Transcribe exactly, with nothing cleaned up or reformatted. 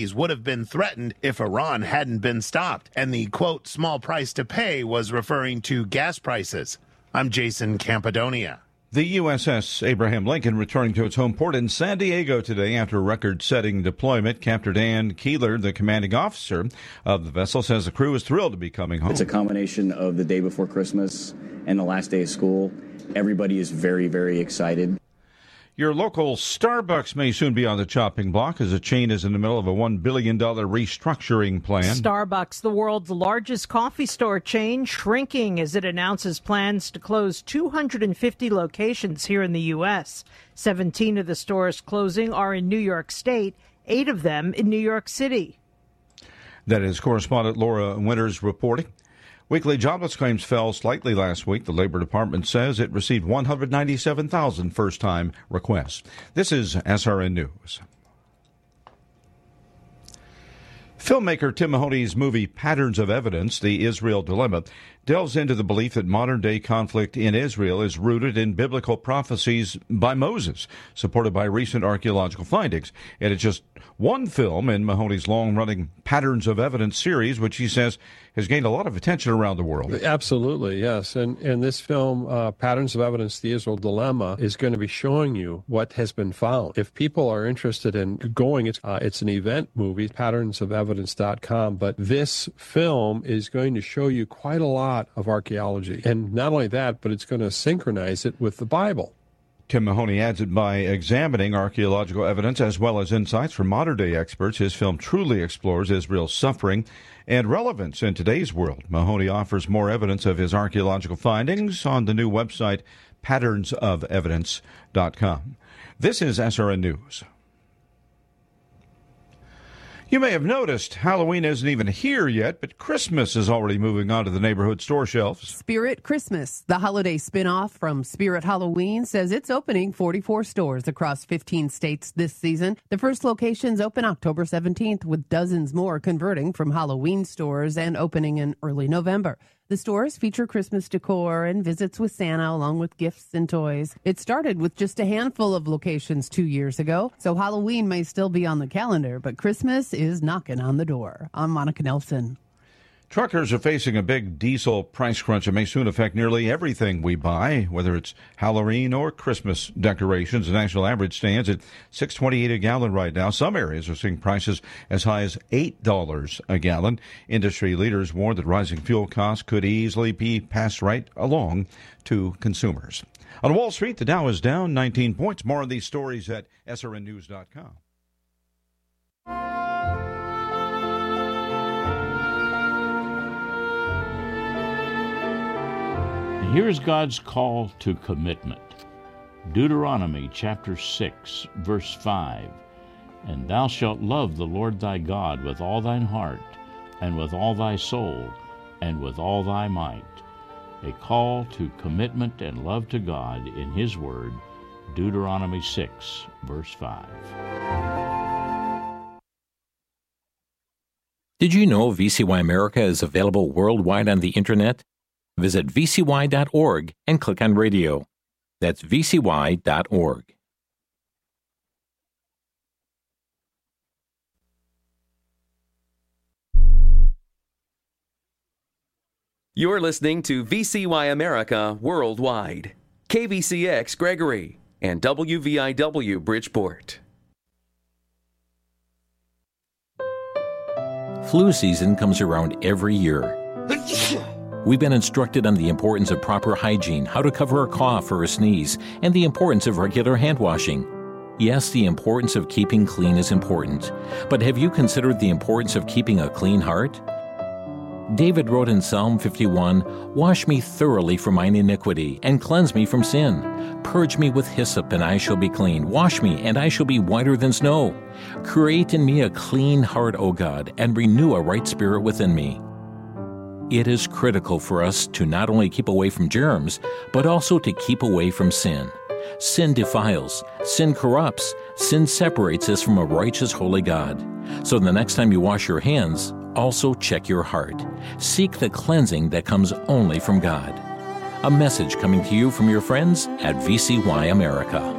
would have been threatened if Iran hadn't been stopped. And the, quote, small price to pay was referring to gas prices. I'm Jason Campadonia. The U S S Abraham Lincoln returning to its home port in San Diego today after a record-setting deployment. Captain Dan Keeler, the commanding officer of the vessel, says the crew is thrilled to be coming home. It's a combination of the day before Christmas and the last day of school. Everybody is very, very excited. Your local Starbucks may soon be on the chopping block as the chain is in the middle of a one billion dollars restructuring plan. Starbucks, the world's largest coffee store chain, shrinking as it announces plans to close two hundred fifty locations here in the U S. seventeen of the stores closing are in New York State, eight of them in New York City. That is correspondent Laura Winters reporting. Weekly jobless claims fell slightly last week. The Labor Department says it received one hundred ninety-seven thousand first-time requests. This is S R N News. Filmmaker Tim Mahoney's movie Patterns of Evidence, The Israel Dilemma, delves into the belief that modern-day conflict in Israel is rooted in biblical prophecies by Moses, supported by recent archaeological findings. And it's just one film in Mahoney's long-running Patterns of Evidence series, which he says has gained a lot of attention around the world. Absolutely, yes. And, and this film, uh, Patterns of Evidence, The Israel Dilemma, is going to be showing you what has been found. If people are interested in going, it's, uh, it's an event movie, patterns of evidence dot com, but this film is going to show you quite a lot of archaeology. And not only that, but it's going to synchronize it with the Bible. Tim Mahoney adds that by examining archaeological evidence as well as insights from modern-day experts, his film truly explores Israel's suffering and relevance in today's world. Mahoney offers more evidence of his archaeological findings on the new website, patterns of evidence dot com. This is S R N News. You may have noticed Halloween isn't even here yet, but Christmas is already moving on to the neighborhood store shelves. Spirit Christmas, the holiday spinoff from Spirit Halloween, says it's opening forty-four stores across fifteen states this season. The first locations open October seventeenth, with dozens more converting from Halloween stores and opening in early November. The stores feature Christmas decor and visits with Santa, along with gifts and toys. It started with just a handful of locations two years ago, so Halloween may still be on the calendar, but Christmas is knocking on the door. I'm Monica Nelson. Truckers are facing a big diesel price crunch that may soon affect nearly everything we buy, whether it's Halloween or Christmas decorations. The national average stands at six dollars and twenty-eight cents a gallon right now. Some areas are seeing prices as high as eight dollars a gallon. Industry leaders warn that rising fuel costs could easily be passed right along to consumers. On Wall Street, the Dow is down nineteen points. More on these stories at S R N news dot com. Here's God's call to commitment. Deuteronomy chapter six, verse five. And thou shalt love the Lord thy God with all thine heart, and with all thy soul, and with all thy might. A call to commitment and love to God in His Word, Deuteronomy six, verse five. Did you know V C Y America is available worldwide on the Internet? Visit V C Y dot org and click on radio. That's V C Y dot org. You're listening to V C Y America Worldwide, K V C X Gregory, and W V I W Bridgeport. Flu season comes around every year. We've been instructed on the importance of proper hygiene, how to cover a cough or a sneeze, and the importance of regular hand washing. Yes, the importance of keeping clean is important, but have you considered the importance of keeping a clean heart? David wrote in Psalm fifty-one, "Wash me thoroughly from mine iniquity, and cleanse me from sin. Purge me with hyssop, and I shall be clean. Wash me, and I shall be whiter than snow. Create in me a clean heart, O God, and renew a right spirit within me." It is critical for us to not only keep away from germs, but also to keep away from sin. Sin defiles, sin corrupts, sin separates us from a righteous, holy God. So the next time you wash your hands, also check your heart. Seek the cleansing that comes only from God. A message coming to you from your friends at V C Y America.